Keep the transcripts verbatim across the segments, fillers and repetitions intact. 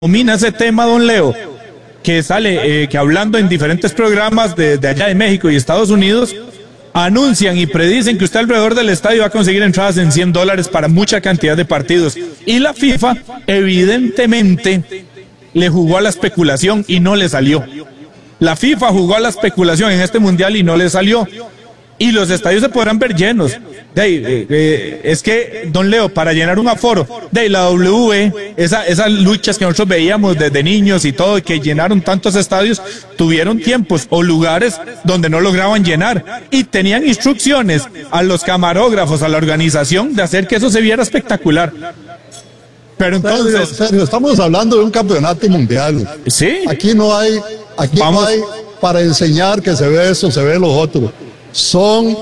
domina ese tema, don Leo, que sale, eh, que hablando en diferentes programas de, de allá de México y Estados Unidos, anuncian y predicen que usted alrededor del estadio va a conseguir entradas en cien dólares para mucha cantidad de partidos. Y la FIFA, evidentemente, le jugó a la especulación y no le salió. La FIFA jugó a la especulación en este mundial y no le salió. Y los estadios se podrán ver llenos. De ahí, eh, eh, es que, don Leo, para llenar un aforo, de ahí, la W, eh, esa, esas luchas que nosotros veíamos desde niños y todo, que llenaron tantos estadios, tuvieron tiempos o lugares donde no lograban llenar. Y tenían instrucciones a los camarógrafos, a la organización, de hacer que eso se viera espectacular. Pero entonces... Serio, serio, estamos hablando de un campeonato mundial. Sí. Aquí no hay, aquí Vamos. no hay para enseñar que se ve eso, se ve lo otro. Son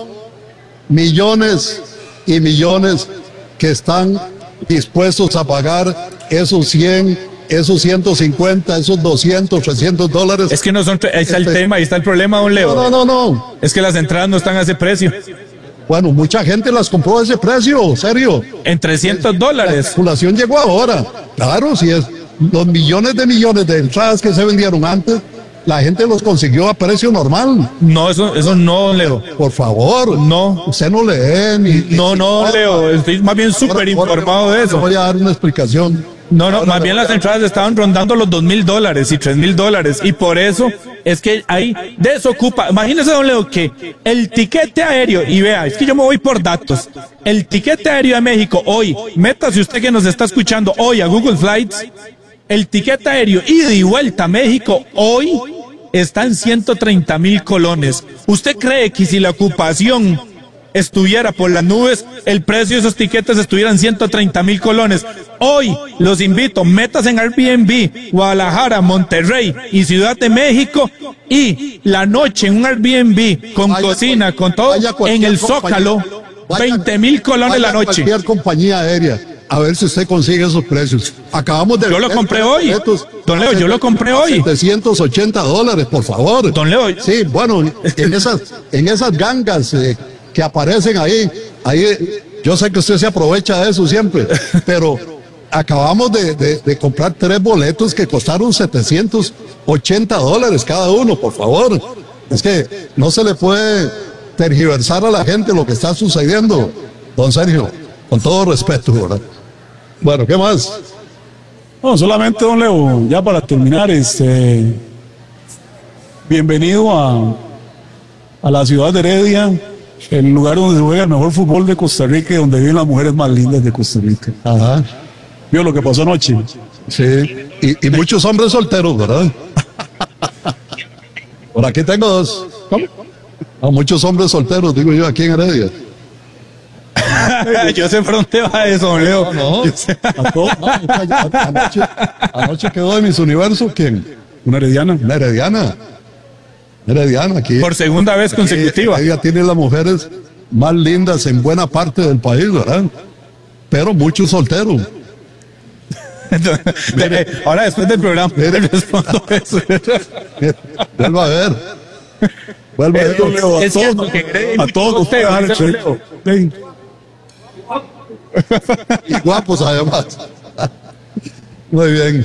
millones y millones que están dispuestos a pagar esos cien, esos ciento cincuenta, esos doscientos, trescientos dólares. Es que no son, ahí está el Este, tema, ahí está el problema, don Leo. No, no, no, no. Es que las entradas no están a ese precio. Bueno, mucha gente las compró a ese precio, serio. En trescientos La dólares. especulación llegó ahora. Claro, si es los millones de millones de entradas que se vendieron antes, la gente los consiguió a precio normal. No, eso, eso no, don Leo. Por favor. No. Usted no lee ni... No, no, don Leo, estoy más bien súper informado de Le eso. voy a dar una explicación. No, no, Ahora más le bien voy las a- entradas estaban rondando los dos mil dólares y tres mil dólares. Y por eso es que ahí desocupa. Imagínese, don Leo, que el tiquete aéreo, y vea, es que yo me voy por datos. El tiquete aéreo de México hoy, métase usted que nos está escuchando hoy a Google Flights, el tiquete aéreo ida y vuelta a México hoy está en ciento treinta mil colones. ¿Usted cree que si la ocupación estuviera por las nubes, el precio de esos tiquetes estuviera en ciento treinta mil colones? Hoy los invito, metas en Airbnb, Guadalajara, Monterrey y Ciudad de México, y la noche en un Airbnb con Vaya cocina, cual- con todo, vaya cualquier en el compañía. Zócalo, Vaya- veinte mil colones vaya la noche. Cualquier compañía aérea, a ver si usted consigue esos precios. Acabamos de... Yo lo vender compré tres hoy. boletos Don Leo, yo lo compré hoy. setecientos ochenta dólares, por favor. Don Leo, Sí, bueno, en esas, en esas gangas eh, que aparecen ahí, ahí, eh, yo sé que usted se aprovecha de eso siempre, pero acabamos de, de- de comprar tres boletos que costaron setecientos ochenta dólares cada uno, por favor. Es que no se le puede tergiversar a la gente lo que está sucediendo, don Sergio, con todo respeto, ¿verdad? Bueno, ¿qué más? No, solamente, don Leo, ya para terminar, este, bienvenido a, a la ciudad de Heredia, el lugar donde se juega el mejor fútbol de Costa Rica y donde viven las mujeres más lindas de Costa Rica. Ajá, ¿Vio lo que pasó anoche? sí, y, y muchos hombres solteros, ¿verdad? Por aquí tengo dos. ¿Cómo? A muchos hombres solteros, digo yo, aquí en Heredia. yo sé por dónde va eso, don Leo. No, Yo sé. a todos, no, anoche, anoche quedó de mis universos, ¿quién? Una herediana. Una herediana. Una herediana aquí. Por segunda vez consecutiva. Ella tiene las mujeres más lindas en buena parte del país, ¿verdad? Pero muchos solteros. De- Ahora, después del programa, Mire. le respondo eso. Vuelva a ver. Vuelva a ver. Don Leo, a Es todos, cierto que cree a mucho todos usted, nos puede don dejar el Leo. cheque. Sí. Y guapos además. Muy bien.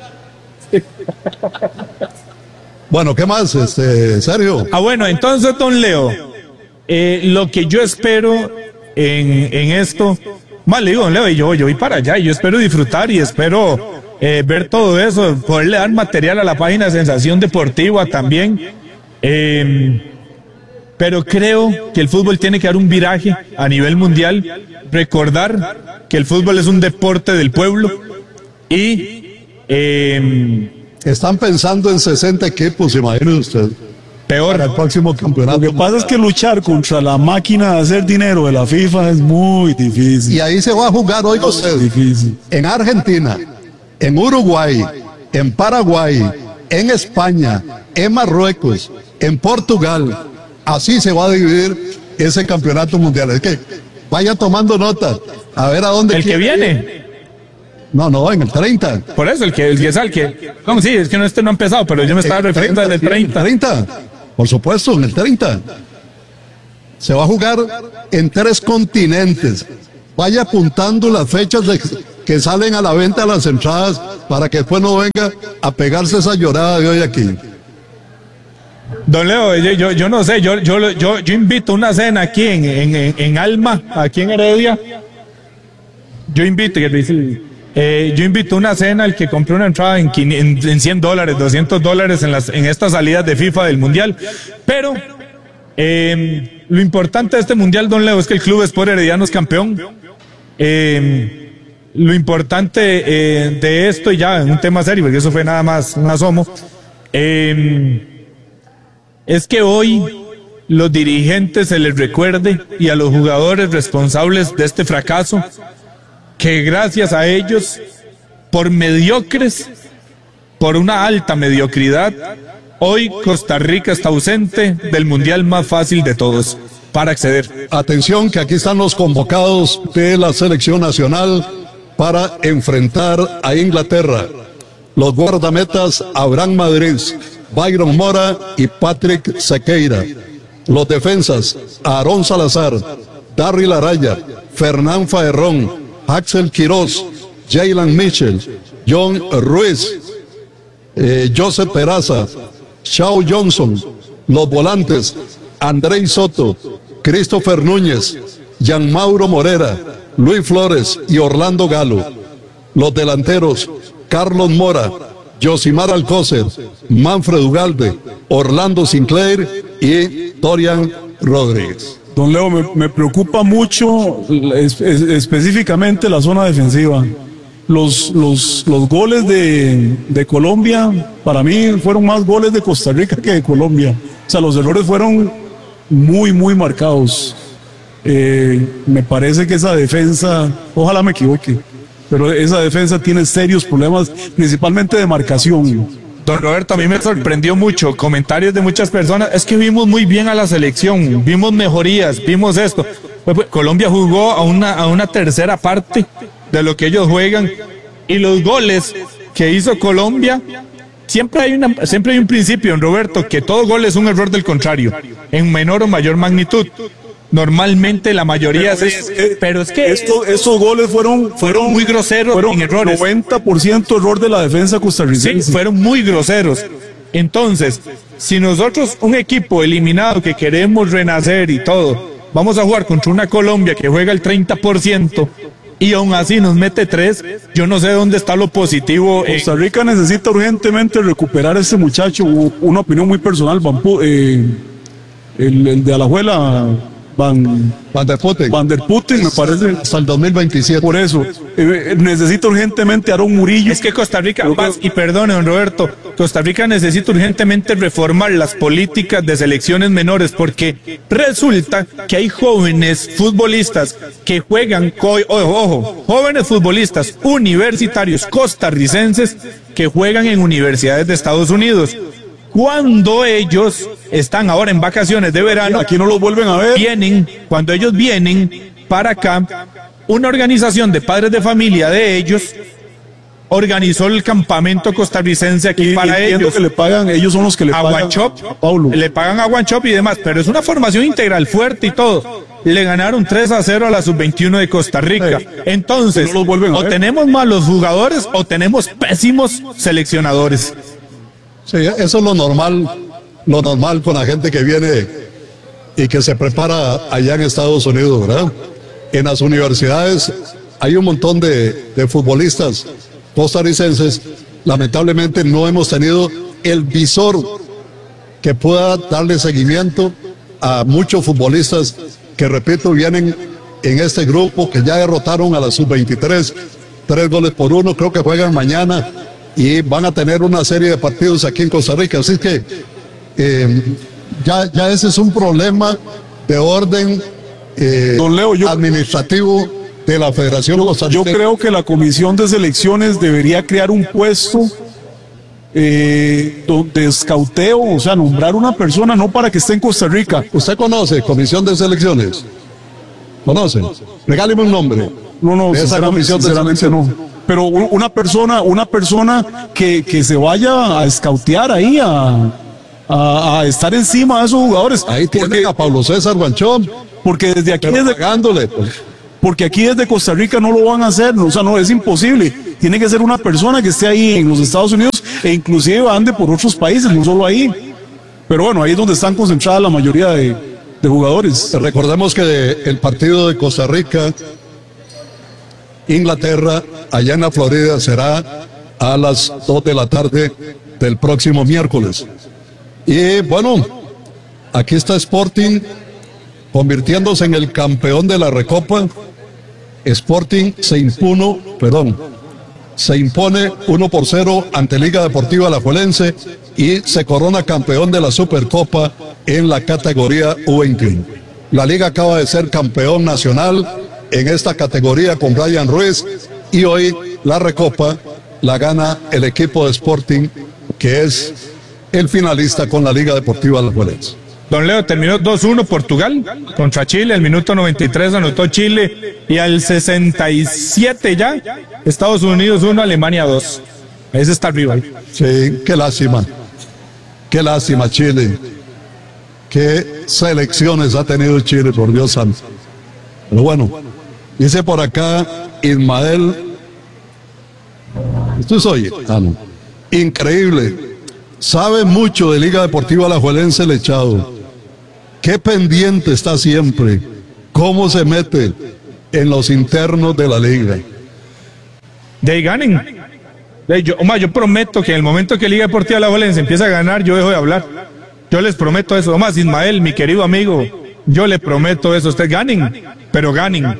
Bueno, ¿qué más, este, Sergio? Ah, bueno, entonces, don Leo, eh, lo que yo espero en, en esto, más le digo, don Leo, y yo, yo voy para allá y yo espero disfrutar y espero eh, ver todo eso, poderle dar material a la página Sensación Deportiva también. Eh, pero creo que el fútbol tiene que dar un viraje a nivel mundial, recordar que el fútbol es un deporte del pueblo y eh, Están pensando en sesenta equipos, imagínese usted, peor. para el próximo campeonato. Lo que pasa es que luchar contra la máquina de hacer dinero de la FIFA es muy difícil. Y ahí se va a jugar, oiga usted, Difícil. en Argentina, en Uruguay, en Paraguay, en España, en Marruecos, en Portugal. Así se va a dividir ese campeonato mundial. Es que vaya tomando nota, a ver a dónde El que quiere ir. viene. No, no, en el treinta. Por eso, el que, el que es el que. ¿Cómo sí? Es que no, este no ha empezado, pero yo me estaba refiriendo al del treinta. treinta, por supuesto, en el treinta. Se va a jugar en tres continentes. Vaya apuntando las fechas de- que salen a la venta las entradas para que después no venga a pegarse esa llorada de hoy aquí. Don Leo, yo, yo, yo no sé, yo, yo, yo, yo invito una cena aquí en, en, en, en Alma, aquí en Heredia. Yo invito, eh, yo invito una cena al que compré una entrada en, en, en cien dólares, doscientos dólares en, las, en estas salidas de FIFA del Mundial. Pero eh, lo importante de este Mundial, don Leo, es que el Club Sport Herediano es campeón. Eh, lo importante eh, de esto, y ya en un tema serio, porque eso fue nada más un asomo, eh, es que hoy los dirigentes se les recuerde y a los jugadores responsables de este fracaso que gracias a ellos, por mediocres, por una alta mediocridad, hoy Costa Rica está ausente del mundial más fácil de todos para acceder. Atención que aquí están los convocados de la selección nacional para enfrentar a Inglaterra. Los guardametas Abraham Madrid, Byron Mora y Patrick Sequeira. Los defensas Aarón Salazar, Darryl Araya, Fernán Faerrón, Axel Quiroz, Jaylan Mitchell, John Ruiz, eh, Joseph Peraza, Shao Johnson. Los volantes Andrei Soto, Christopher Núñez, Jean Mauro Morera, Luis Flores y Orlando Galo. Los delanteros Carlos Mora, Josimar Alcócer, Manfred Ugalde, Orlando Sinclair y Dorian Rodríguez. Don Leo, me, me preocupa mucho es, es, específicamente la zona defensiva. Los, los, los goles de, de Colombia, para mí fueron más goles de Costa Rica que de Colombia. O sea, los errores fueron muy, muy marcados. Eh, me parece que esa defensa, ojalá me equivoque, pero esa defensa tiene serios problemas, principalmente de marcación. Don Roberto, a mí me sorprendió mucho, comentarios de muchas personas, es que vimos muy bien a la selección, vimos mejorías, vimos esto. Pues, pues, Colombia jugó a una, a una tercera parte de lo que ellos juegan, y los goles que hizo Colombia, siempre hay, una, siempre hay un principio, don Roberto, que todo gol es un error del contrario, en menor o mayor magnitud. Normalmente la mayoría pero es, es, pero es que esto, estos goles fueron fueron muy groseros, fueron en errores. noventa por ciento error de la defensa costarricense. Sí, fueron muy groseros. Entonces, si nosotros, un equipo eliminado que queremos renacer y todo, vamos a jugar contra una Colombia que juega el treinta por ciento y aún así nos mete tres, yo no sé dónde está lo positivo. Costa Rica necesita urgentemente recuperar a este muchacho. Una opinión muy personal, Bampu, eh, el, el de Alajuela, Van, Van der Putten. Van der Putten, me parece. Hasta el dos mil veintisiete. Por eso, eh, necesita urgentemente a Aarón Murillo. Es que Costa Rica, más, y perdone, don Roberto, Costa Rica necesita urgentemente reformar las políticas de selecciones menores, porque resulta que hay jóvenes futbolistas que juegan, ojo, ojo, jóvenes futbolistas universitarios costarricenses que juegan en universidades de Estados Unidos. Cuando ellos están ahora en vacaciones de verano, aquí no los vuelven a ver. Vienen, cuando ellos vienen para acá, una organización de padres de familia de ellos organizó el campamento costarricense aquí y, para ellos. Que le pagan, ellos son los que le a pagan Guanchop, a Paulo. Le pagan a Guanchop y demás, pero es una formación integral fuerte y todo. Le ganaron tres a cero a la sub veintiuno de Costa Rica. Entonces, no o tenemos malos jugadores o tenemos pésimos seleccionadores. Sí, eso es lo normal, lo normal con la gente que viene y que se prepara allá en Estados Unidos, ¿verdad? En las universidades hay un montón de, de futbolistas costarricenses. Lamentablemente no hemos tenido el visor que pueda darle seguimiento a muchos futbolistas que, repito, vienen en este grupo, que ya derrotaron a la sub veintitrés, tres goles por uno, creo que juegan mañana y van a tener una serie de partidos aquí en Costa Rica. Así que eh, ya, ya ese es un problema de orden eh, Don Leo, yo, administrativo de la Federación Costarricense. Yo creo que la Comisión de Selecciones debería crear un puesto eh, de escauteo, o sea, nombrar una persona no para que esté en Costa Rica. ¿Usted conoce Comisión de Selecciones? ¿Conoce? Regáleme un nombre. No, no, de esa comisión sinceramente no. Pero una persona, una persona que, que se vaya a escautear ahí, a, a, a estar encima de esos jugadores. Ahí tiene porque, a Pablo César Guanchop. Porque desde aquí, desde, desde, pagándole, pues. porque aquí desde Costa Rica no lo van a hacer, o sea, no, es imposible. Tiene que ser una persona que esté ahí en los Estados Unidos e inclusive ande por otros países, no solo ahí. Pero bueno, ahí es donde están concentradas la mayoría de, de jugadores. Recordemos que el partido de Costa Rica, Inglaterra, allá en la Florida, será a las dos de la tarde del próximo miércoles. Y bueno, aquí está Sporting convirtiéndose en el campeón de la Recopa. Sporting se impuno, perdón, se impone uno por cero ante Liga Deportiva Alajuelense y se corona campeón de la Supercopa en la categoría U veintiuno. La Liga acaba de ser campeón nacional en esta categoría con Brian Ruiz y hoy la Recopa la gana el equipo de Sporting, que es el finalista con la Liga Deportiva Alajuelense. Don Leo, terminó dos uno Portugal contra Chile, al minuto noventa y tres anotó Chile y al sesenta y siete ya Estados Unidos uno, Alemania dos. Ese está arriba. Sí, qué lástima. Qué lástima Chile. Qué selecciones ha tenido Chile, por Dios santo. Pero bueno, dice por acá Ismael. ¿Esto soy? Ah, no. Increíble. Sabe mucho de Liga Deportiva Alajuelense el echado. Qué pendiente está siempre. Cómo se mete en los internos de la liga. De ahí ganen. De ahí, yo, Omar, yo prometo que en el momento que Liga Deportiva Alajuelense empiece a ganar, yo dejo de hablar. Yo les prometo eso. Omar, Ismael, mi querido amigo, yo le prometo eso. Ustedes ganen, pero ganen.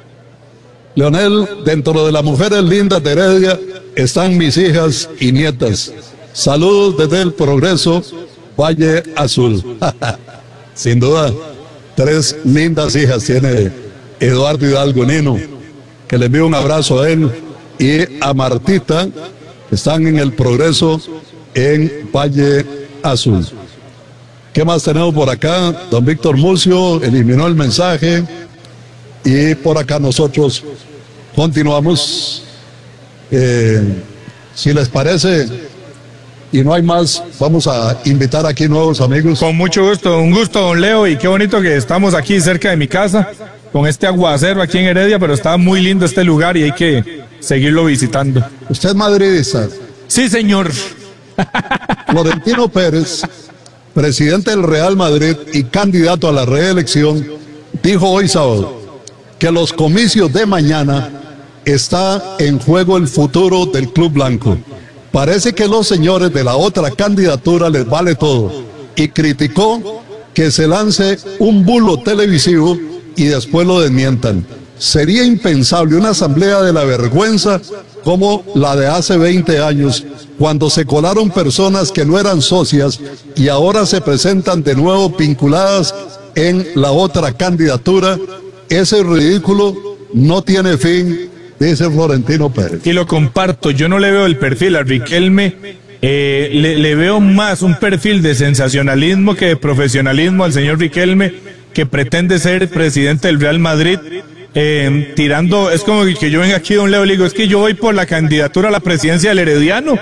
Leonel, dentro de las mujeres lindas de Heredia están mis hijas y nietas. Saludos desde el Progreso, Valle Azul. Sin duda, tres lindas hijas tiene Eduardo Hidalgo Nino, que le envío un abrazo a él y a Martita, que están en el Progreso en Valle Azul. ¿Qué más tenemos por acá? Don Víctor Mucio eliminó el mensaje y por acá nosotros continuamos. Eh, si les parece y no hay más, vamos a invitar aquí nuevos amigos. Con mucho gusto, un gusto, don Leo, y qué bonito que estamos aquí cerca de mi casa, con este aguacero aquí en Heredia, pero está muy lindo este lugar y hay que seguirlo visitando. ¿Usted es madridista? Sí, señor. Florentino Pérez, presidente del Real Madrid y candidato a la reelección, dijo hoy sábado que los comicios de mañana está en juego el futuro del Club Blanco. Parece que los señores de la otra candidatura les vale todo y criticó que se lance un bulo televisivo y después lo desmientan. Sería impensable una asamblea de la vergüenza como la de hace veinte años, cuando se colaron personas que no eran socias y ahora se presentan de nuevo vinculadas en la otra candidatura. Ese ridículo no tiene fin, dice Florentino Pérez. Y lo comparto, yo no le veo el perfil a Riquelme, eh, le, le veo más un perfil de sensacionalismo que de profesionalismo al señor Riquelme, que pretende ser presidente del Real Madrid, eh, tirando, es como que yo venga aquí, don Leo, le digo, es que yo voy por la candidatura a la presidencia del Herediano,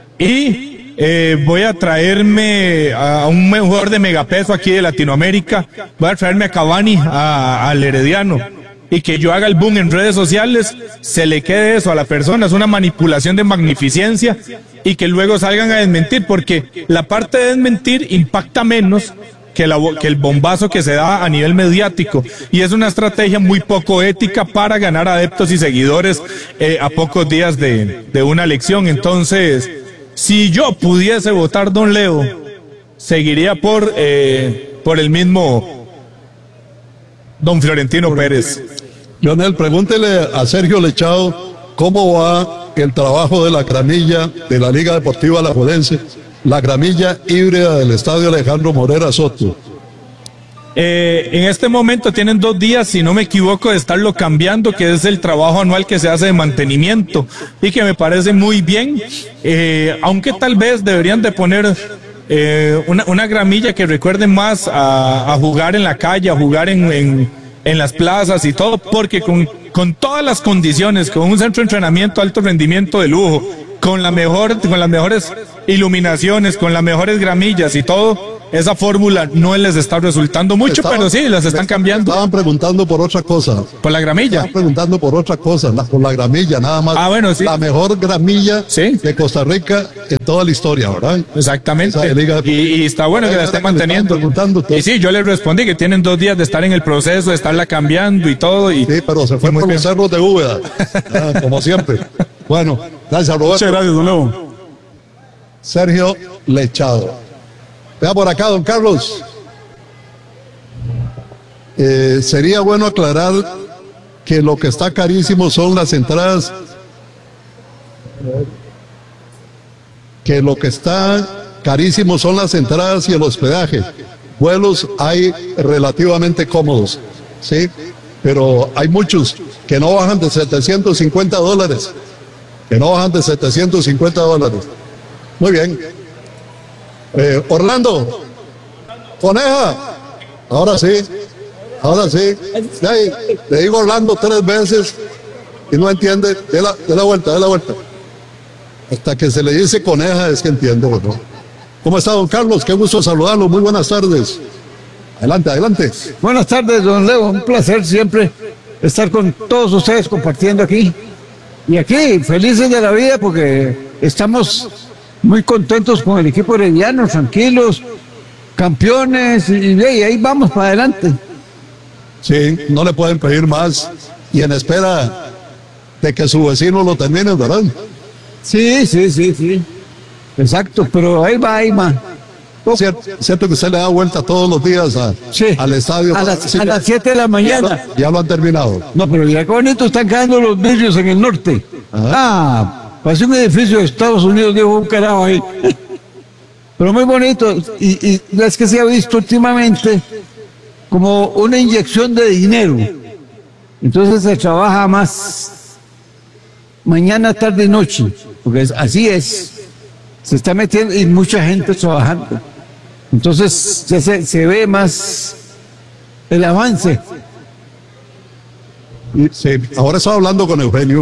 y eh, voy a traerme a un jugador de megapeso aquí de Latinoamérica, voy a traerme a Cavani a, al Herediano, y que yo haga el boom en redes sociales, se le quede eso a la persona, es una manipulación de magnificencia, y que luego salgan a desmentir, porque la parte de desmentir impacta menos que, la, que el bombazo que se da a nivel mediático, y es una estrategia muy poco ética para ganar adeptos y seguidores eh, a pocos días de, de una elección. Entonces, si yo pudiese votar, don Leo, seguiría por, eh, por el mismo don Florentino Pérez. Leonel, pregúntele a Sergio Lechado cómo va el trabajo de la gramilla de la Liga Deportiva Alajuelense, la gramilla híbrida del Estadio Alejandro Morera Soto. Eh, en este momento tienen dos días, si no me equivoco, de estarlo cambiando, que es el trabajo anual que se hace de mantenimiento y que me parece muy bien, eh, aunque tal vez deberían de poner eh, una, una gramilla que recuerde más a, a jugar en la calle, a jugar en, en, en las plazas y todo, porque con, con todas las condiciones, con un centro de entrenamiento, alto rendimiento de lujo, con la mejor, con las mejores iluminaciones, con las mejores gramillas y todo, esa fórmula no les está resultando mucho, Estaban- pero sí, las están cambiando Estaban preguntando por otra cosa. por la gramilla. Estaban preguntando por otra cosa, la- por la gramilla, nada más. Ah, bueno, sí. La mejor gramilla Sí. de Costa Rica en toda la historia, ¿verdad? Exactamente. Esa liga- Y, y está bueno que la estén Estaban manteniendo. preguntando todo. Y sí, yo les respondí que tienen dos días de estar en el proceso, de estarla cambiando y todo. Y Sí, pero se fue muy por bien. los cerros de Úbeda, ah, como siempre. Bueno, gracias, Roberto. Muchas gracias, don Leo. Sergio Lechado. Vea por acá, don Carlos. Eh, sería bueno aclarar que lo que está carísimo son las entradas, que lo que está carísimo son las entradas y el hospedaje. Vuelos hay relativamente cómodos, ¿sí? Pero hay muchos que no bajan de setecientos cincuenta dólares, que no bajan de setecientos cincuenta dólares. Muy bien. Eh, Orlando, Coneja, ahora sí, ahora sí. Ay, le digo Orlando tres veces y no entiende. De la, de la vuelta, de la vuelta. Hasta que se le dice Coneja es que entiende, ¿no? ¿Cómo está, don Carlos? Qué gusto saludarlo. Muy buenas tardes. Adelante, adelante. Buenas tardes, don Leo. Un placer siempre estar con todos ustedes compartiendo aquí. Y aquí, felices de la vida porque estamos muy contentos con el equipo herediano, tranquilos, campeones, y, y ahí vamos para adelante. Sí, no le pueden pedir más y en espera de que su vecino lo termine, ¿verdad? Sí, sí, sí, sí. Exacto, pero ahí va, ahí va. Cierto, cierto que usted le da vuelta todos los días a- Sí. al estadio. A las, Sí, a las siete de la mañana. ya lo han terminado. No, pero ya qué bonito están quedando los vidrios en el norte. Ah, parece un edificio de Estados Unidos, dijo un carajo ahí. Pero muy bonito. Y, y es que se ha visto últimamente como una inyección de dinero. Entonces se trabaja más mañana, tarde y noche. Porque es- así es. Se está metiendo y mucha gente trabajando. Entonces ya se, se ve más el avance. Sí, ahora estaba hablando con Eugenio.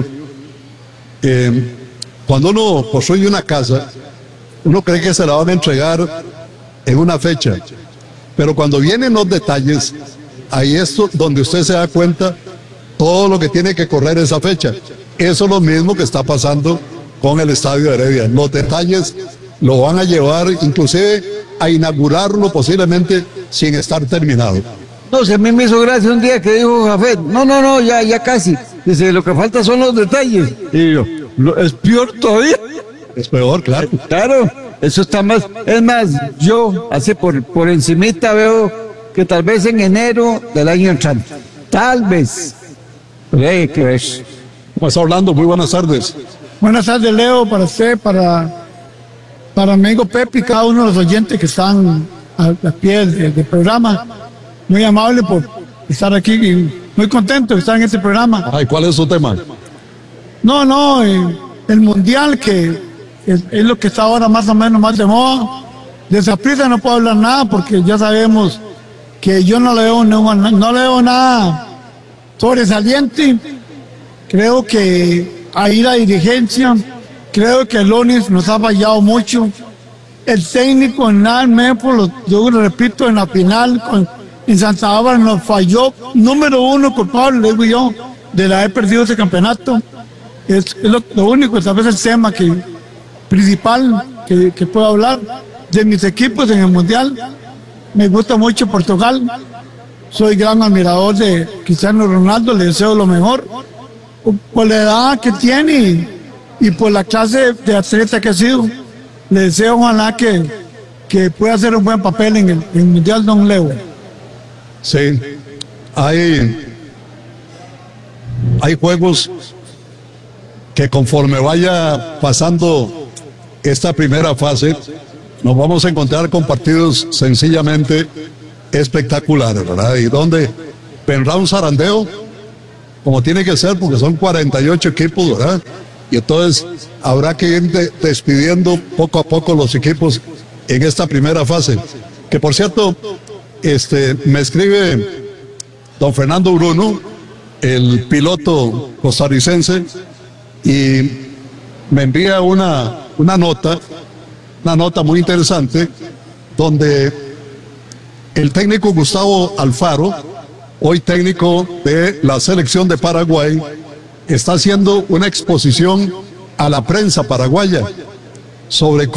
Eh, cuando uno construye una casa, uno cree que se la van a entregar en una fecha. Pero cuando vienen los detalles, ahí es donde usted se da cuenta todo lo que tiene que correr esa fecha. Eso es lo mismo que está pasando con el Estadio de Heredia. Los detalles lo van a llevar inclusive a inaugurarlo posiblemente sin estar terminado. No, si a mí me hizo gracia un día que dijo Jafet, no, no, no, ya, ya casi. Dice, lo que falta son los detalles. Y yo, "Lo- es peor todavía. Es peor, claro. Claro, eso está más. Es más, yo, así por, por encimita veo que tal vez en enero del año entrante. Tal vez. Pero hay que ver. ¿Cómo está Orlando? Muy buenas tardes. Buenas tardes, Leo, para usted, para, para mi amigo Pepe y cada uno de los oyentes que están a, a pie del, del programa. Muy amable por estar aquí y muy contento de estar en este programa. Ay, ¿cuál es su tema? No, no, eh, el mundial que es, es lo que está ahora más o menos más de moda. De Saprissa no puedo hablar nada porque ya sabemos que yo no le veo, no, no le veo nada sobresaliente. Creo que ahí la dirigencia, creo que Lonis nos ha fallado mucho. El técnico en nada, lo, yo lo repito, en la final con, en Santa Bárbara nos falló. Número uno culpable, le digo yo, de haber perdido ese campeonato. Es, es lo, lo único, tal vez el tema que, principal que, que puedo hablar. De mis equipos en el Mundial, me gusta mucho Portugal. Soy gran admirador de Cristiano Ronaldo, le deseo lo mejor. Por la edad que tiene y, y por la clase de atleta que ha sido, le deseo ojalá que, que pueda hacer un buen papel en el, en el Mundial Don Leo. Sí, hay, hay juegos que conforme vaya pasando esta primera fase, nos vamos a encontrar con partidos sencillamente espectaculares, ¿verdad? Y donde vendrá un zarandeo, como tiene que ser, porque son cuarenta y ocho equipos, ¿verdad? Y entonces habrá que ir de- despidiendo poco a poco los equipos en esta primera fase. Que por cierto, este, me escribe don Fernando Bruno, el piloto costarricense, y me envía una, una nota, una nota muy interesante, donde el técnico Gustavo Alfaro, hoy técnico de la selección de Paraguay, está haciendo una exposición a la prensa paraguaya sobre